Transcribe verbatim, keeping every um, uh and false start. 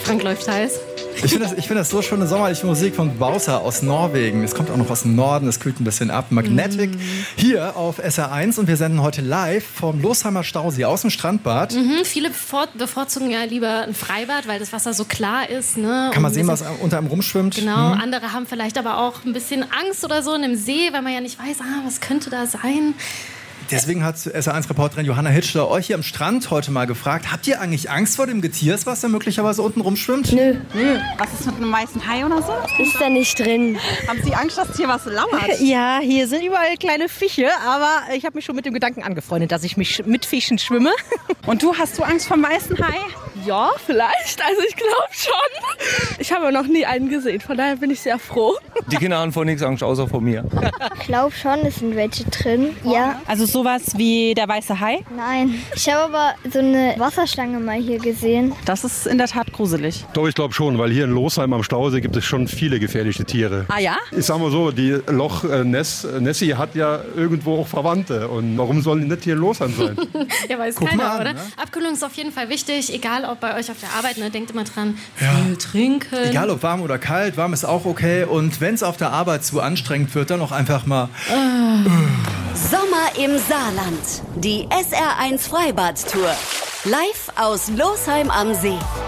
Frank läuft heiß. Ich finde das, ich find das so schöne sommerliche Musik von Bowser aus Norwegen. Es kommt auch noch aus dem Norden, es kühlt ein bisschen ab. Magnetic mm. hier auf S R eins und wir senden heute live vom Losheimer Stausee aus dem Strandbad. Mhm, viele bevor, bevorzugen ja lieber ein Freibad, weil das Wasser so klar ist. Ne? Kann man sehen, was unter einem rumschwimmt. Genau, mhm. andere haben vielleicht aber auch ein bisschen Angst oder so in dem See, weil man ja nicht weiß, ah, was könnte da sein. Deswegen hat S R eins-Reporterin Johanna Hitschler euch hier am Strand heute mal gefragt, habt ihr eigentlich Angst vor dem Getier, was da möglicherweise unten rumschwimmt? Nö. Nö. Was ist mit einem weißen Hai oder so? Ist da nicht drin. Haben Sie Angst, dass hier was lauert? Ja, hier sind überall kleine Fische, aber ich habe mich schon mit dem Gedanken angefreundet, dass ich mich mit Fischen schwimme. Und du, hast du Angst vor dem weißen Hai? Ja, vielleicht. Also ich glaube schon. Ich habe noch nie einen gesehen, von daher bin ich sehr froh. Die Kinder haben vor nichts Angst, außer vor mir. Ich glaube schon, es sind welche drin. Ja. Also sowas wie der weiße Hai? Nein. Ich habe aber so eine Wasserschlange mal hier gesehen. Das ist in der Tat gruselig. Doch, ich glaube schon, weil hier in Losheim am Stausee gibt es schon viele gefährliche Tiere. Ah ja? Ich sag mal so, die Loch äh, Ness, Nessie hat ja irgendwo auch Verwandte. Und warum sollen die nicht hier in Losheim sein? Ja, weiß Guck keiner, mal an, oder? ne? Abkühlung ist auf jeden Fall wichtig, egal ob bei euch auf der Arbeit, ne? Denkt immer dran, Ja. viel trinken. Egal ob warm oder kalt, warm ist auch okay. Und wenn es auf der Arbeit zu anstrengend wird, dann auch einfach mal... Ah. Sommer im Saarland. Die S R eins Freibad-Tour. Live aus Losheim am See.